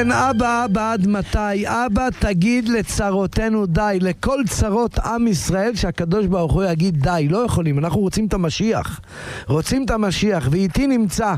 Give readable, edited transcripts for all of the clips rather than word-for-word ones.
אבא, אבא עד מתי? אבא תגיד לצרותינו די, לכל צרות עם ישראל שהקדוש ברוך הוא יגיד די. לא יכולים, אנחנו רוצים את המשיח, רוצים את המשיח. ואיתי נמצא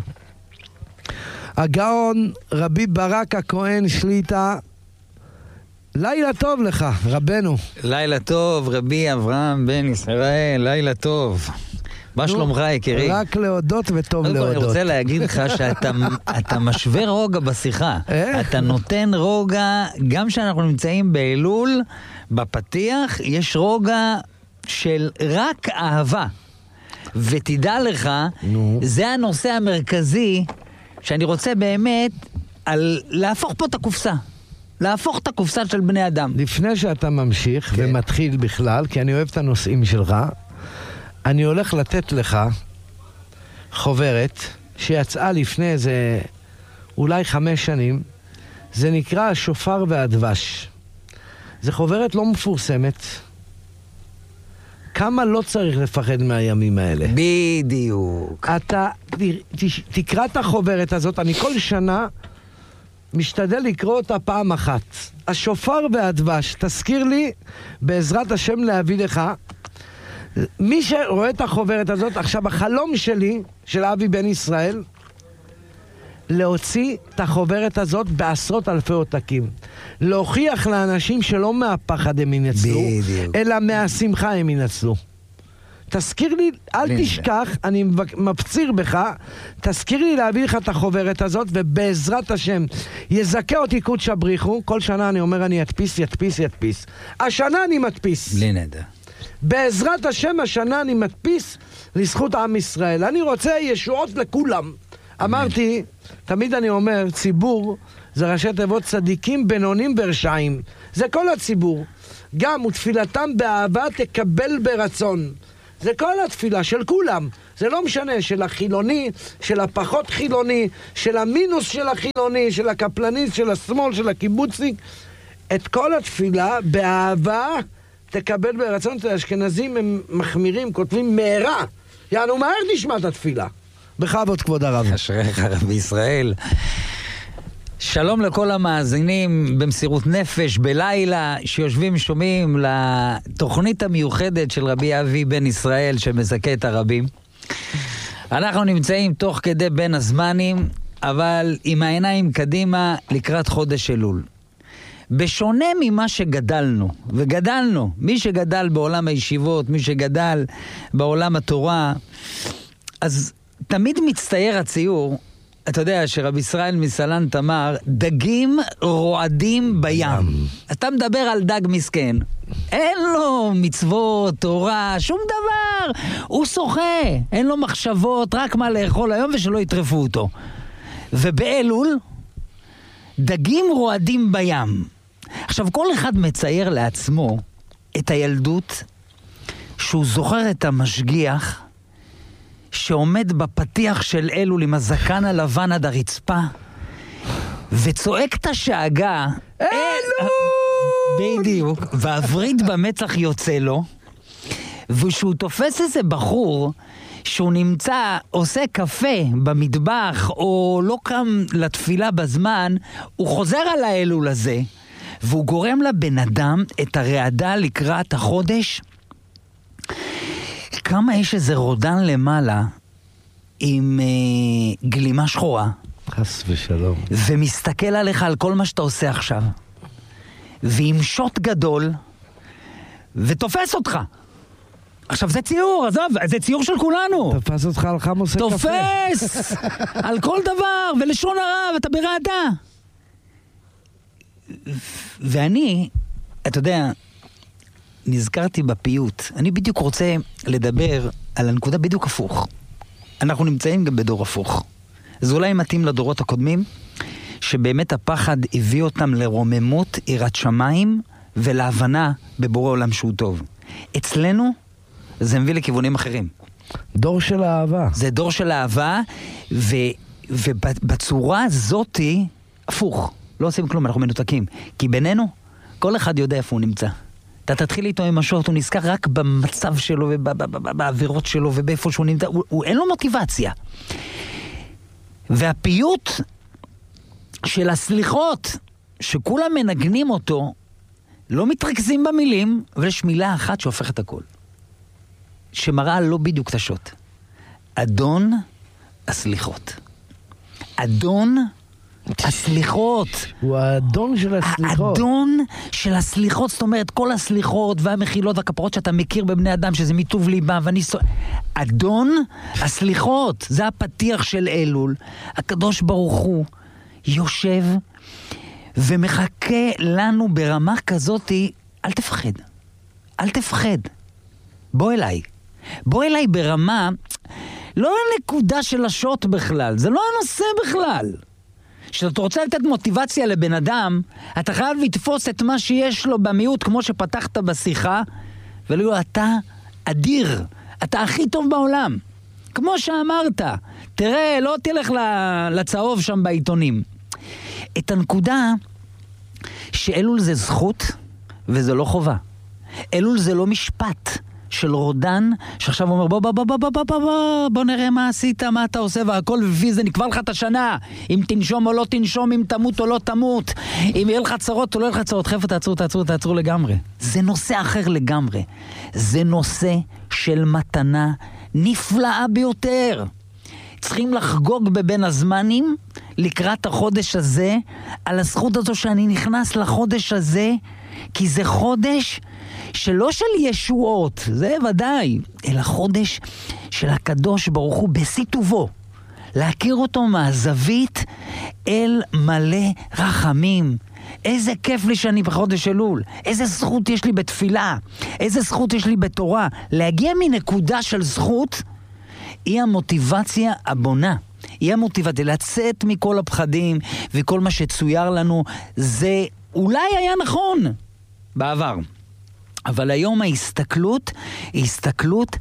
הגאון רבי ברק הכהן שליטה. לילה טוב לך רבנו. לילה טוב רבי אברהם בן ישראל, לילה טוב. מה שלומך יקירי? רק להודות וטוב להודות. אני רוצה להגיד לך שאתה משווה רוגע בשיחה. אתה נותן רוגע, גם שאנחנו נמצאים באלול, בפתיח, יש רוגע של רק אהבה. ותדע לך, זה הנושא המרכזי שאני רוצה באמת להפוך פה את הקופסה. להפוך את הקופסה של בני אדם. לפני שאתה ממשיך ומתחיל בכלל, כי אני אוהב את הנושאים שלך, אני הולך לתת לך חוברת שיצאה לפני איזה אולי 5 שנים. זה נקרא השופר והדבש. זה חוברת לא מפורסמת. כמה לא צריך לפחד מהימים האלה. בדיוק. אתה תקרא את החוברת הזאת. אני כל שנה משתדל לקרוא אותה פעם אחת. השופר והדבש. תזכיר לי בעזרת השם להביא לך. מי שרואה את החוברת הזאת, עכשיו החלום שלי, של אבי בן ישראל, להוציא את החוברת הזאת בעשרות אלפי עותקים. להוכיח לאנשים שלא מהפחד הם ינצלו, אלא מהשמחה הם ינצלו. תזכיר לי, אל תשכח, אני מפציר בך, תזכיר לי להביא לך את החוברת הזאת, ובעזרת השם יזכה אותי קודש הבריחו. כל שנה אני אומר אני ידפיס. השנה אני מדפיס. בלי נדע. בעזרת השם השנה אני מדפיס לזכות עם ישראל. אני רוצה ישועות לכולם. אמרתי, תמיד אני אומר, ציבור זה ראשי תיבות צדיקים, בינונים ורשעים. זה כל הציבור. גם ותפילתם באהבה תקבל ברצון. זה כל התפילה של כולם. זה לא משנה, של החילוני, של הפחות חילוני, של המינוס של החילוני, של הקפלניסט, של השמאל, של הקיבוצניק. את כל התפילה באהבה תקבל ברצון. את האשכנזים הם מחמירים, כותבים מהרה. יענו, מהר נשמע את התפילה. בכבוד כבוד הרב. אשריך רבי ישראל. שלום לכל המאזינים במסירות נפש בלילה שיושבים שומעים לתוכנית המיוחדת של רבי אבי בן ישראל שמזכה את הרבים. אנחנו נמצאים תוך כדי בין הזמנים, אבל עם העיניים קדימה לקראת חודש אלול. בשונה ממה שגדלנו, מי שגדל בעולם הישיבות, מי שגדל בעולם התורה, אז תמיד מצטייר הציור, אתה יודע שרבי ישראל מסלנט אמר, דגים רועדים בים. אתה מדבר על דג מסכן, אין לו מצוות, תורה, שום דבר, הוא שוחה, אין לו מחשבות, רק מה לאכול היום ושלא יטרפו אותו. ובאלול, דגים רועדים בים. עכשיו כל אחד מצייר לעצמו את הילדות שהוא זוכר את המשגיח שעומד בפתיח של אלול עם הזקן הלבן עד הרצפה וצועק את השאגה אלול! בדיוק, והווריד במצח יוצא לו, ושהוא תופס איזה בחור שהוא נמצא, עושה קפה במטבח או לא קם לתפילה בזמן, הוא חוזר על האלול הזה והוא גורם לבן אדם את הרעדה לקראת החודש. כמה יש איזה רודן למעלה עם גלימה שחורה חס ושלום ומסתכל עליך על כל מה שאתה עושה עכשיו ועם שוט גדול ותופס אותך. עכשיו זה ציור, עזוב, זה ציור של כולנו. תופס אותך על חמוס קפה. תופס על כל דבר ולשון הרע ואתה ברעדה. ואני, אתה יודע, נזכרתי בפיוט. אני בדיוק רוצה לדבר על הנקודה בדיוק הפוך. אנחנו נמצאים גם בדור הפוך. זה אולי מתאים לדורות הקודמים, שבאמת הפחד הביא אותם לרוממות יראת שמיים ולהבנה בבורא עולם שהוא טוב. אצלנו זה מביא לכיוונים אחרים. דור של אהבה. זה דור של אהבה, ובצורה הזאת הפוך. לא עושים כלום, אנחנו מנותקים. כי בינינו, כל אחד יודע איפה הוא נמצא. אתה תתחיל איתו עם השוט, הוא נזכר רק במצב שלו ובאווירות שלו ובאיפה שהוא נמצא. אין לו מוטיבציה. והפיוט של הסליחות, שכולם מנגנים אותו, לא מתרכזים במילים, אבל יש מילה אחת שהופכת הכל. שמראה לא בדיוק את השוט. אדון הסליחות. אדון הסליחות. הוא האדון של הסליחות. האדון של הסליחות, זאת אומרת, כל הסליחות והמחילות והכפרות שאתה מכיר בבני אדם, שזה מטוב ליבם, אדון הסליחות, זה הפתיח של אלול. הקדוש ברוך הוא יושב ומחכה לנו ברמה כזאת, אל תפחד. אל תפחד. בוא אליי. בוא אליי ברמה, לא הנקודה של השוט בכלל, זה לא הנושא בכלל. כשאתה רוצה לתת מוטיבציה לבן אדם, אתה חייב לתפוס את מה שיש לו במיעוט, כמו שפתחת בשיחה, ולא, אתה אדיר, אתה הכי טוב בעולם. כמו שאמרת, תראה, לא תלך לצהוב שם בעיתונים. את הנקודה שאלול זה זכות, וזה לא חובה. אלול זה לא משפט של רודן, שעכשיו אומר, בוא נראה מה עשית, מה אתה עושה, והכל לפי זה נקבע לך את השנה. אם תנשום או לא תנשום, אם תמות או לא תמות, אם יהיה לך צרות או לא יהיה לך צרות, חבר'ה, תעצרו לגמרי. זה נושא אחר לגמרי. זה נושא של מתנה נפלאה ביותר. צריכים לחגוג בבין הזמנים לקראת החודש הזה, על הזכות הזו שאני נכנס לחודש הזה, כי זה חודש שלא של ישועות, זה ודאי, אלא חודש של הקדוש ברוך הוא בשיא טובו. להכיר אותו מהזווית אל מלא רחמים. איזה כיף לי שאני בחודש אלול. איזה זכות יש לי בתפילה. איזה זכות יש לי בתורה. להגיע מנקודה של זכות, היא המוטיבציה הבונה. היא המוטיבציה לצאת מכל הפחדים וכל מה שצויר לנו. זה אולי היה נכון בעבר. אבל היום ההסתכלות היא הסתכלות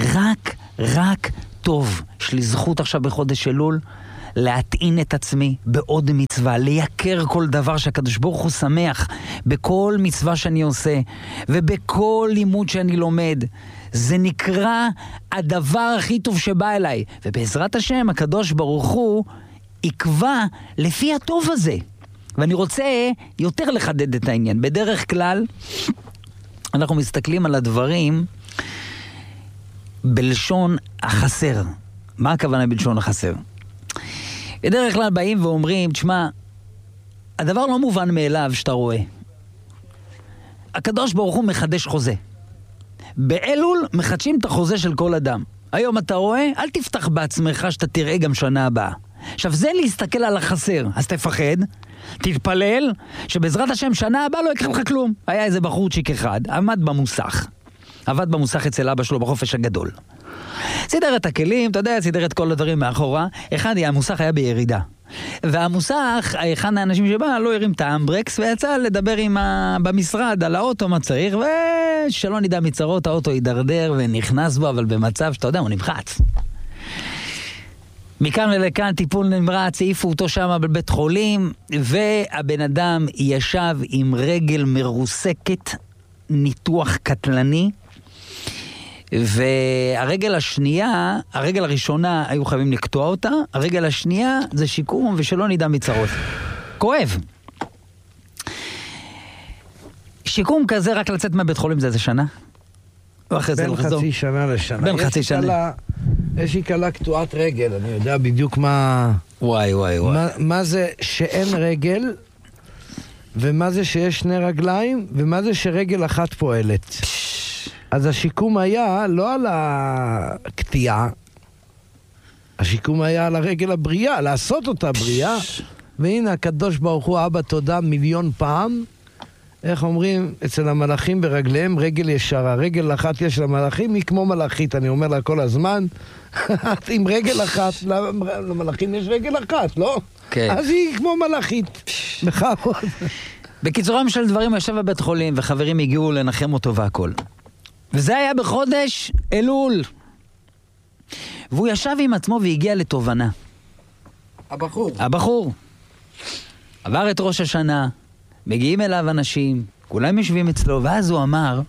רק טוב. יש לי זכות עכשיו בחודש אלול להטעין את עצמי בעוד מצווה, לייקר כל דבר שהקדוש ברוך הוא שמח בכל מצווה שאני עושה ובכל לימוד שאני לומד. זה נקרא הדבר הכי טוב שבא אליי, ובעזרת השם הקדוש ברוך הוא יקבע לפי הטוב הזה. ואני רוצה יותר לחדד את העניין. בדרך כלל אנחנו מסתכלים על הדברים בלשון החסר. מה הכוונה בלשון החסר? בדרך כלל באים ואומרים, תשמע, הדבר לא מובן מאליו שאתה רואה. הקדוש ברוך הוא מחדש חוזה. באלול מחדשים את החוזה של כל אדם. היום אתה רואה, אל תפתח בעצמך שאתה תראה גם שנה הבאה. עכשיו זה להסתכל על החסר, אז תפחד, תתפלל, שבעזרת השם שנה הבאה לא יקרה לך כלום. היה איזה בחורצ'יק אחד, עבד במוסך אצל אבא שלו בחופש הגדול. סידר את הכלים, אתה יודע, סידר את כל הדברים מאחורה. המוסך היה בירידה. והמוסך, אחד האנשים שבא, לא הרים את האמברקס, ויצא לדבר במשרד על האוטו מה צריך, ושלא נדע מצרות, האוטו יידרדר ונכנס בו, אבל במצב שאתה יודע, הוא נמחץ. מכאן ולכאן טיפול נמרץ, העיפו אותו שם בבית חולים, והבן אדם ישב עם רגל מרוסקת, ניתוח קטלני, והרגל השנייה, הרגל הראשונה היו חייבים לקטוע אותה, הרגל השנייה זה שיקום ושלא נדע מצרות. כואב. שיקום כזה רק לצאת מהבית חולים זה שנה? בין חצי שנה לשנה. בין חצי שנה. יש לי קלה קטועת רגל, אני יודע בדיוק מה... וואי. מה זה שאין רגל, ומה זה שיש שני רגליים, ומה זה שרגל אחת פועלת. אז השיקום היה לא על הקטיעה, השיקום היה על הרגל הבריאה, לעשות אותה בריאה. והנה הקדוש ברוך הוא, אבא תודה מיליון פעם, איך אומרים אצל המלאכים ברגליהם רגל ישרה. רגל אחת יש למלאכים, היא כמו מלאכית, אני אומר לה כל הזמן, עם רגל אחת, למלאכים יש רגל אחת, לא? כן. אז היא כמו מלאכית. בכבוד. בקיצורם של דברים, ישב בבית חולים וחברים הגיעו לנחם אותו והכל. וזה היה בחודש אלול. והוא ישב עם עצמו והגיע לתובנה. הבחור. עבר את ראש השנה, מגיעים אליו אנשים, כולם יושבים אצלו, ואז הוא אמר,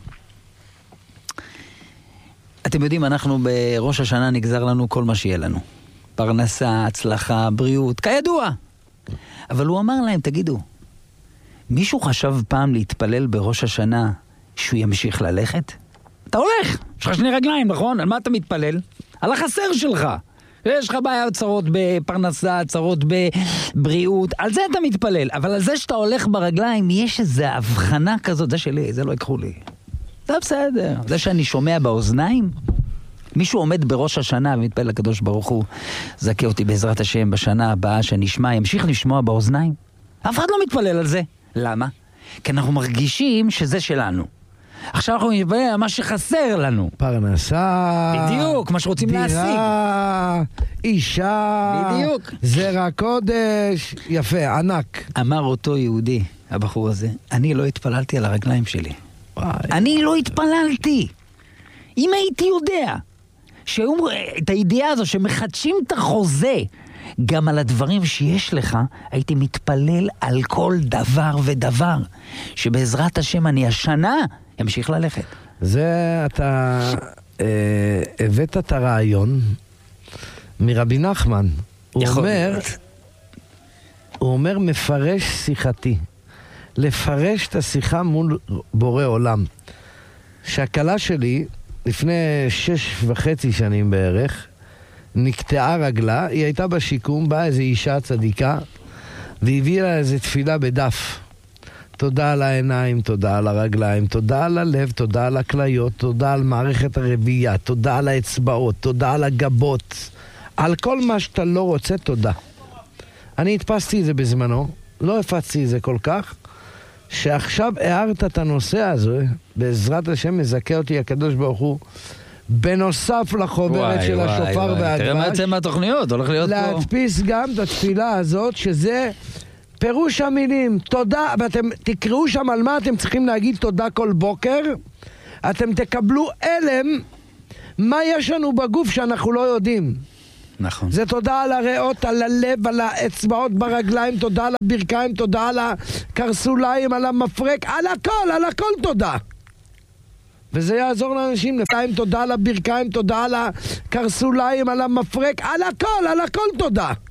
אתם יודעים, אנחנו בראש השנה נגזר לנו כל מה שיהיה לנו. פרנסה, הצלחה, בריאות, כידוע. אבל הוא אמר להם, תגידו, מישהו חשב פעם להתפלל בראש השנה שהוא ימשיך ללכת? אתה הולך, יש לך 2 רגליים, נכון? על מה אתה מתפלל? על החסר שלך. יש לך בעיה, צרות בפרנסה, צרות בבריאות, על זה אתה מתפלל. אבל על זה שאתה הולך ברגליים, יש איזו הבחנה כזאת, זה שלי, זה לא יקחו לי. זה בסדר. זה שאני שומע באוזניים, מישהו עומד בראש השנה ומתפלל לקדוש ברוך הוא, זכה אותי בעזרת השם בשנה הבאה שנשמע, ימשיך לשמוע באוזניים. אף אחד לא מתפלל על זה. למה? כי אנחנו מרגישים שזה שלנו. עכשיו אנחנו נתפלל על מה שחסר לנו. פרנסה. בדיוק, מה שרוצים להשיג. דירה, אישה. בדיוק. זרע קודש. יפה, ענק. אמר אותו יהודי, הבחור הזה, אני לא התפללתי על הרגליים שלי. וואי. אני לא התפללתי. אם הייתי יודע את הידיעה הזו שמחדשים את החוזה גם על הדברים שיש לך, הייתי מתפלל על כל דבר ודבר, שבעזרת השם אני השנה אמשיך ללכת. זה אתה הבאת את הרעיון מרבי נחמן. הוא אומר מפרש שיחתי. לפרש את השיחה מול בורא עולם. שהקלה שלי, לפני 6.5 שנים בערך, נקטעה רגלה, היא הייתה בשיקום, באה איזו אישה צדיקה, והביאה לה איזו תפילה בדף. תודה על העיניים, תודה על הרגליים, תודה על הלב, תודה על הכליות, תודה על מערכת הרבייה, תודה על האצבעות, תודה על הגבות, על כל מה שאתה לא רוצה, תודה. אני הדפסתי את זה בזמנו, לא הפצתי את זה כל כך, שעכשיו הערת את הנושא הזה, בעזרת השם מזכה אותי הקדוש ברוך הוא, בנוסף לחוברת של השופר והדבש. תראה מה יצא מהתוכניות, הולך להיות פה. להדפיס גם את התפילה הזאת, שזה פירוש המילים, תודה, ואתם תקראו שם על מה אתם צריכים להגיד תודה כל בוקר, אתם תקבלו אלם, מה יש לנו בגוף שאנחנו לא יודעים. נכון. זה תודה על הריאות, על הלב, על האצבעות ברגליים, תודה על הברכיים, תודה על הקרסוליים, על המפרק, על הכל תודה. וזה יעזור לאנשים לפעמים תודה על הברכיים, תודה על הקרסוליים, על המפרק, על הכל תודה.